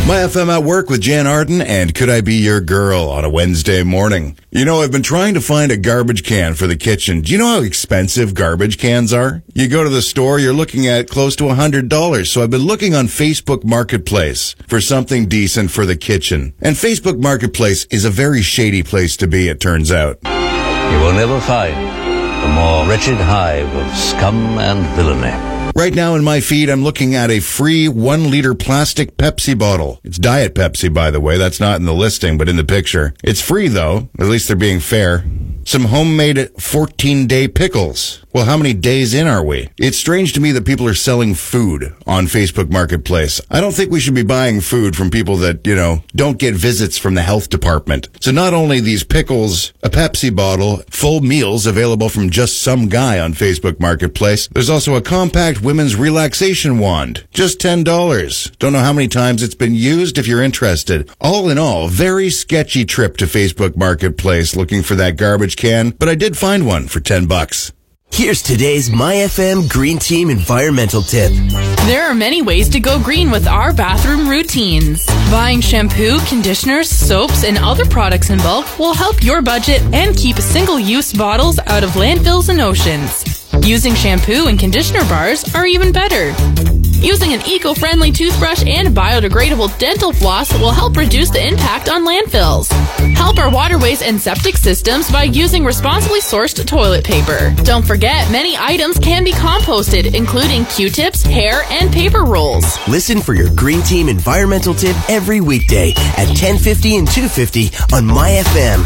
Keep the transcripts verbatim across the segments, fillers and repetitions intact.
My F M at Work with Jan Arden and Could I Be Your Girl on a Wednesday morning. You know, I've been trying to find a garbage can for the kitchen. Do you know how expensive garbage cans are? You go to the store, you're looking at close to one hundred dollars. So I've been looking on Facebook Marketplace for something decent for the kitchen. And Facebook Marketplace is a very shady place to be, it turns out. You will never find a more wretched hive of scum and villainy. Right now in my feed, I'm looking at a free one-liter plastic Pepsi bottle. It's Diet Pepsi, by the way. That's not in the listing, but in the picture. It's free, though. At least they're being fair. Some homemade fourteen-day pickles. Well, how many days in are we? It's strange to me that people are selling food on Facebook Marketplace. I don't think we should be buying food from people that, you know, don't get visits from the health department. So not only these pickles, a Pepsi bottle, full meals available from just some guy on Facebook Marketplace, there's also a compact women's relaxation wand. Just ten dollars. Don't know how many times it's been used if you're interested. All in all, very sketchy trip to Facebook Marketplace looking for that garbage can, but I did find one for ten bucks. Here's today's My F M Green Team environmental tip. There are many ways to go green with our bathroom routines. Buying shampoo, conditioners, soaps, and other products in bulk will help your budget and keep single-use bottles out of landfills and oceans. Using shampoo and conditioner bars are even better. Using an eco-friendly toothbrush and biodegradable dental floss will help reduce the impact on landfills. Help our waterways and septic systems by using responsibly sourced toilet paper. Don't forget, many items can be composted, including Q-tips, hair, and paper rolls. Listen for your Green Team environmental tip every weekday at ten fifty and two fifty on My F M.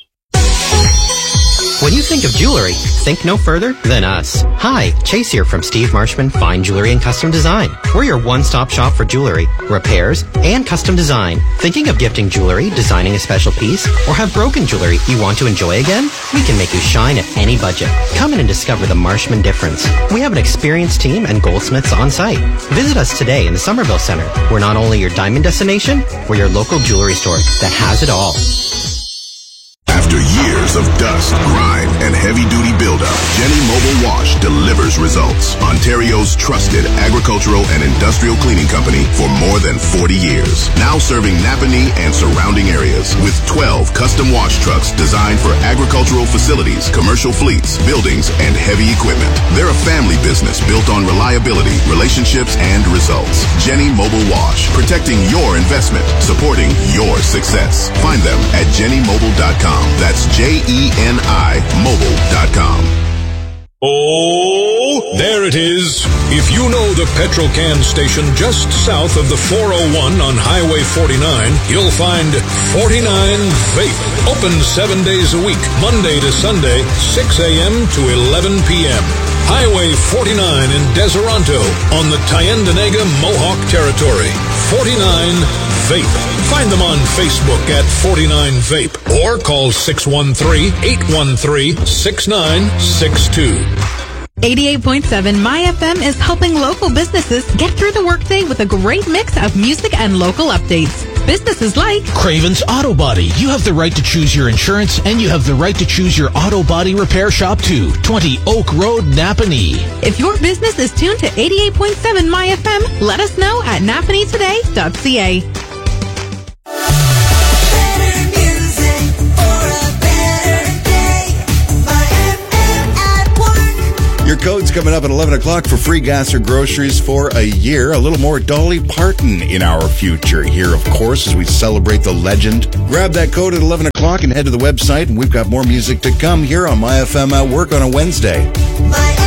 When you think of jewelry, think no further than us. Hi, Chase here from Steve Marshman Fine Jewelry and Custom Design. We're your one-stop shop for jewelry, repairs, and custom design. Thinking of gifting jewelry, designing a special piece, or have broken jewelry you want to enjoy again? We can make you shine at any budget. Come in and discover the Marshman difference. We have an experienced team and goldsmiths on site. Visit us today in the Somerville Center. We're not only your diamond destination, we're your local jewelry store that has it all. After years of dust, grime, and heavy-duty buildup, Jenny Mobile Wash delivers results. Ontario's trusted agricultural and industrial cleaning company for more than forty years. Now serving Napanee and surrounding areas with twelve custom wash trucks designed for agricultural facilities, commercial fleets, buildings, and heavy equipment. They're a family business built on reliability, relationships, and results. Jenny Mobile Wash, protecting your investment, supporting your success. Find them at jenny mobile dot com. That's J E N I mobile dot com. Oh, there it is. If you know the Petrocan station just south of the four oh one on Highway forty-nine, you'll find forty-nine Vape. Open seven days a week, Monday to Sunday, six a.m. to eleven p.m. Highway forty-nine in Deseronto on the Tyendinaga Mohawk Territory. forty-nine Vape. Find them on Facebook at forty-nine Vape or call six one three, eight one three, six nine six two. eighty-eight point seven My F M is helping local businesses get through the workday with a great mix of music and local updates. Businesses like Craven's Auto Body. You have the right to choose your insurance, and you have the right to choose your auto body repair shop too. twenty Oak Road, Napanee. If your business is tuned to eighty-eight point seven My F M, let us know at napanee today dot c a. Your code's coming up at eleven o'clock for free gas or groceries for a year. A little more Dolly Parton in our future here, of course, as we celebrate the legend. Grab that code at eleven o'clock and head to the website, and we've got more music to come here on My F M at Work on a Wednesday. My